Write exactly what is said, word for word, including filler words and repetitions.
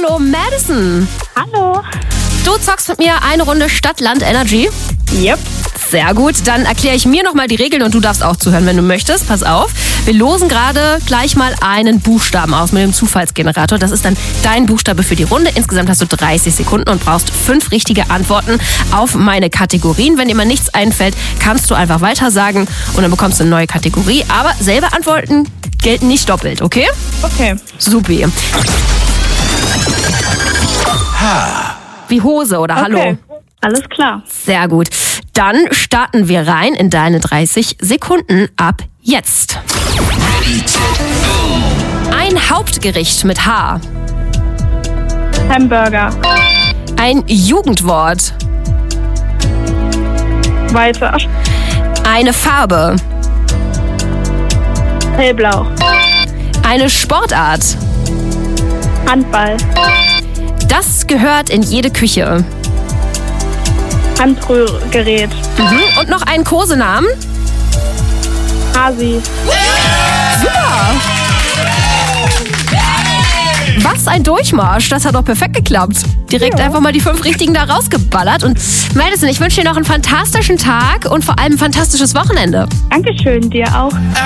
Hallo Madison. Hallo. Du zockst mit mir eine Runde Stadt, Land, Energy. Yep. Sehr gut, dann erkläre ich mir nochmal die Regeln und du darfst auch zuhören, wenn du möchtest. Pass auf, wir losen gerade gleich mal einen Buchstaben aus mit dem Zufallsgenerator. Das ist dann dein Buchstabe für die Runde. Insgesamt hast du dreißig Sekunden und brauchst fünf richtige Antworten auf meine Kategorien. Wenn dir mal nichts einfällt, kannst du einfach weiter sagen und dann bekommst du eine neue Kategorie. Aber selbe Antworten gelten nicht doppelt, okay? Okay. Supi. Wie Hose oder Hallo? Okay. Alles klar. Sehr gut. Dann starten wir rein in deine dreißig Sekunden ab jetzt. Ein Hauptgericht mit H. Hamburger. Ein Jugendwort. Weiter. Eine Farbe. Hellblau. Eine Sportart. Handball. Das gehört in jede Küche. Handrührgerät. Mhm. Und noch einen Kosenamen. Hasi. Super! Was ein Durchmarsch, das hat doch perfekt geklappt. Direkt Ja. einfach mal die fünf Richtigen da rausgeballert. Und Madison, ich wünsche dir noch einen fantastischen Tag und vor allem ein fantastisches Wochenende. Dankeschön, dir auch.